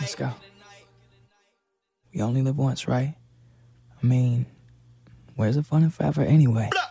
Let's go. We only live once, right? I mean, where's the fun in forever anyway?